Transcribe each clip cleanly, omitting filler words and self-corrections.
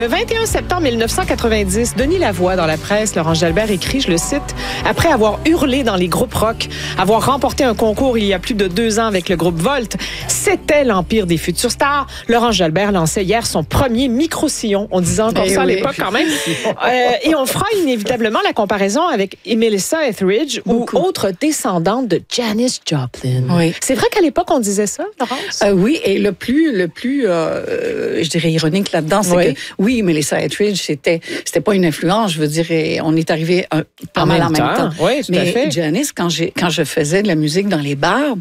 Le 21 septembre 1990, Denis Lavoie, dans la presse, Laurent Jalbert écrit, je le cite, « Après avoir hurlé dans les groupes rock, avoir remporté un concours il y a plus de 2 ans avec le groupe Volt, c'était l'empire des futures stars. » Laurent Jalbert lançait hier son premier micro-sillon. On disait encore ça à l'époque quand même. Et on fera inévitablement la comparaison avec Melissa Etheridge ou autre descendante de Janis Joplin. Oui. C'est vrai qu'à l'époque, on disait ça, Laurence? Oui, et le plus je dirais, ironique là-dedans, c'est que, oui, Melissa Etheridge, c'était pas une influence, je veux dire, on est arrivé pas mal en même temps. Oui, tout à fait. Mais Janis, quand je faisais de la musique dans les bars,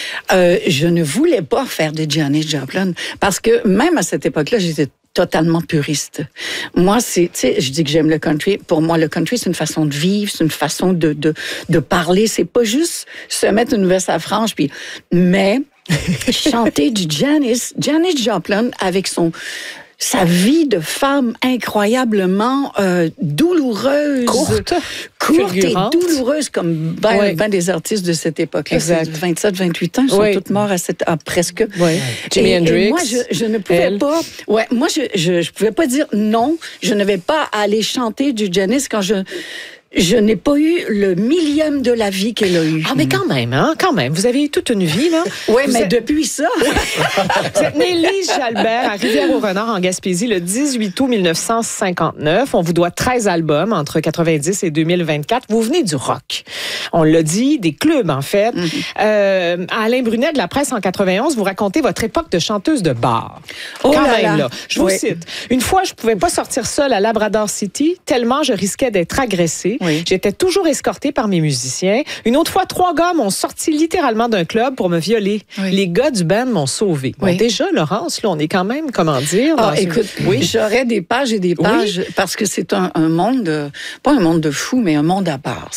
je ne voulais pas faire de Janis Joplin, parce que même à cette époque-là, j'étais totalement puriste. Moi, tu sais, je dis que j'aime le country. Pour moi, le country, c'est une façon de vivre, c'est une façon de parler. C'est pas juste se mettre une veste à franges, mais chanter du Janis Joplin avec sa vie de femme incroyablement douloureuse. Courte et douloureuse, comme ben des artistes de cette époque-là. Exact. 27-28 ans, ils sont tous morts presque. Oui. Jimi Hendrix. Et moi, je ne pouvais pas... Ouais, moi, je pouvais pas dire non, je ne vais pas aller chanter du Janis quand je n'ai pas eu le millième de la vie qu'elle a eu. Ah, mais quand même. Vous avez eu toute une vie, là. Oui, mais depuis ça... Vous êtes née Lise Jalbert à Rivière-au-Renard, en Gaspésie, le 18 août 1959. On vous doit 13 albums entre 90 et 2024. Vous venez du rock. On l'a dit, des clubs, en fait. À Alain Brunet de la presse en 91, vous racontez votre époque de chanteuse de bar. Là. Je vous cite. « Une fois, je pouvais pas sortir seule à Labrador City, tellement je risquais d'être agressée. Oui. J'étais toujours escortée par mes musiciens. Une autre fois, 3 gars m'ont sorti littéralement d'un club pour me violer. Oui. Les gars du band m'ont sauvée. Bon, déjà, Laurence, là, on est quand même, comment dire... écoute, j'aurais des pages et des pages, parce que c'est un monde, pas un monde de fous, mais un monde à part.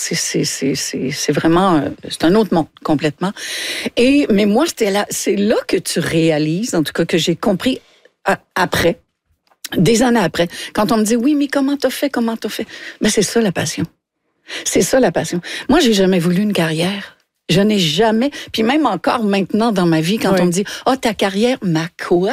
C'est vraiment... c'est un autre monde, complètement. Mais moi, c'est là que tu réalises, en tout cas, que j'ai compris après, des années après, quand on me dit, oui, mais comment t'as fait? Ben, c'est ça la passion. C'est ça la passion. Moi, j'ai jamais voulu une carrière. Je n'ai jamais, puis même encore maintenant dans ma vie, quand on me dit, ta carrière, ma quoi?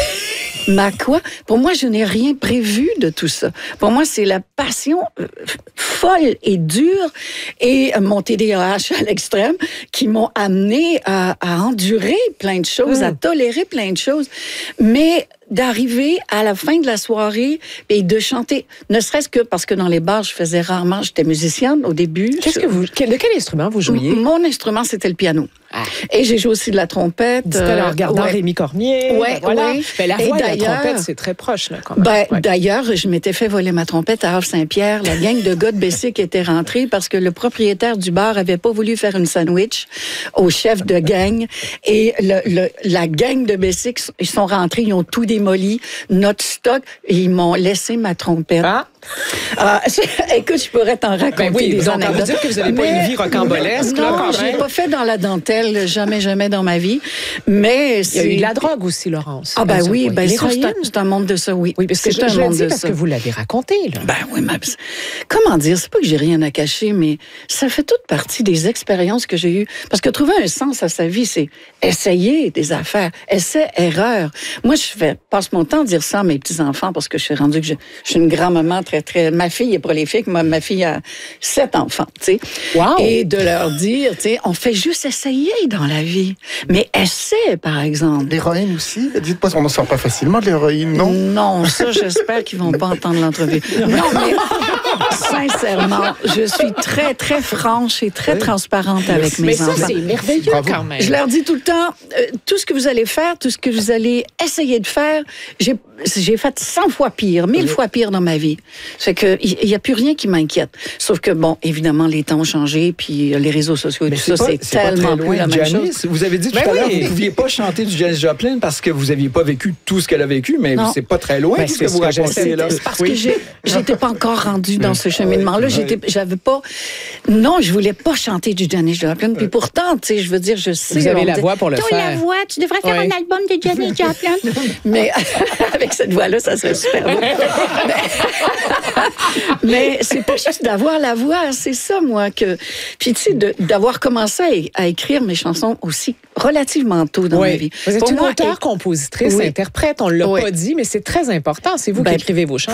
Ma quoi? Pour moi, je n'ai rien prévu de tout ça. Pour moi, c'est la passion folle et dure et mon TDAH à l'extrême qui m'ont amené à endurer plein de choses, à tolérer plein de choses. Mais d'arriver à la fin de la soirée et de chanter, ne serait-ce que parce que dans les bars, j'étais musicienne au début. De quel instrument vous jouiez? Mon instrument, c'était le piano. Et j'ai joué aussi de la trompette. C'était en regardant Rémi Cormier. Mais la voix et la trompette, c'est très proche, là, quand même. D'ailleurs, je m'étais fait voler ma trompette à Havre-Saint-Pierre. La gang de gars de Bessic était rentrée parce que le propriétaire du bar avait pas voulu faire une sandwich au chef de gang. Et la gang de Bessic, ils sont rentrés, ils ont tout démoli, notre stock, et ils m'ont laissé ma trompette. Écoute, je pourrais t'en raconter des anecdotes. Ça veut dire que vous n'avez pas une vie rocambolesque, là, quand même. Non, je n'ai pas fait dans la dentelle, jamais dans ma vie. Mais il y a eu de la drogue aussi, Laurence. Oui, c'est un monde de ça, oui. Oui, parce que c'est un monde de ça. Parce que vous l'avez raconté, là. Oui, mais comment dire, c'est pas que j'ai rien à cacher, mais ça fait toute partie des expériences que j'ai eues. Parce que trouver un sens à sa vie, c'est essayer des affaires, essai-erreur. Moi, passe mon temps à dire ça à mes petits-enfants parce que je suis rendue que je suis une grand-maman ma fille est prolifique, ma fille a 7 enfants, tu sais. Wow. Et de leur dire, tu sais, on fait juste essayer dans la vie. Mais essaie, par exemple. L'héroïne aussi? Dites-moi, on n'en sort pas facilement de l'héroïne, non? Non, ça, j'espère qu'ils vont pas entendre l'entrevue. Non, mais sincèrement, je suis très, très franche et très transparente avec mes enfants. Mais ça, c'est merveilleux quand même. Je leur dis tout le temps, tout ce que vous allez faire, tout ce que vous allez essayer de faire, j'ai fait 100 fois pire, 1000 fois pire dans ma vie. C'est que il y a plus rien qui m'inquiète. Sauf que bon, évidemment, les temps ont changé, puis les réseaux sociaux et tout ça, c'est tellement plus la même chose. Vous avez dit tout à l'heure que vous ne pouviez pas chanter du Janis Joplin parce que vous n'aviez pas vécu tout ce qu'elle a vécu, mais c'est pas très loin ce que vous racontez là. C'est parce que j'étais pas encore rendue dans ce cheminement-là. J'avais pas... Non, je voulais pas chanter du Janis Joplin. Puis pourtant, tu sais, je veux dire, je sais... Vous avez la voix pour le faire. Tu as la voix, tu devrais faire un album de Janis Joplin. Mais avec cette voix-là, ça serait super bon. Mais c'est pas juste d'avoir la voix, c'est ça, moi, que... Puis, tu sais, d'avoir commencé à écrire mes chansons aussi relativement tôt dans ma vie. Vous êtes pour une moi, auteure, compositrice, interprète, on l'a pas dit, mais c'est très important. C'est vous qui écrivez vos chansons.